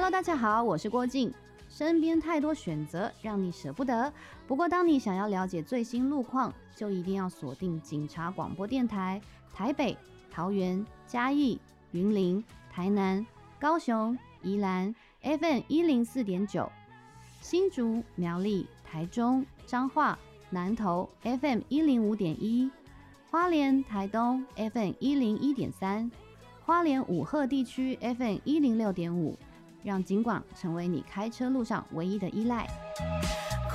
Hello， 大家好，我是郭静。身边太多选择，让你舍不得。不过，当你想要了解最新路况，就一定要锁定警察广播电台，台北、桃园、嘉义、云林、台南、高雄、宜兰 FM 104.9，新竹、苗栗、台中、彰化、南投 FM 105.1，花莲、台东 FM 101.3，花莲五鹤地区 FM 106.5，让警广成为你开车路上唯一的依赖。